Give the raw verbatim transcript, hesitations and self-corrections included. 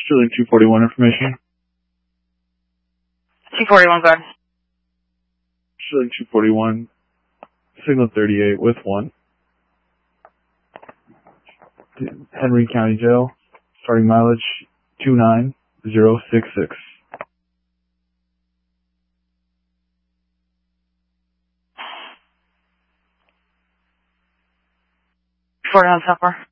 Sterling two forty-one information. two forty-one, go ahead. Sterling two forty-one, signal thirty-eight with one. Henry County Jail, starting mileage two nine zero six six. forty-one, so far.